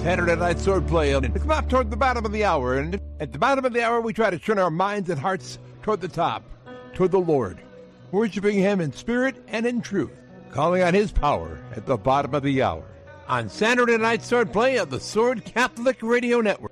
Saturday Night Sword Play. It's about toward the bottom of the hour, and at the bottom of the hour, we try to turn our minds and hearts toward the top, toward the Lord, worshiping Him in spirit and in truth, calling on His power at the bottom of the hour. On Saturday Night Sword Play of the Sword Catholic Radio Network.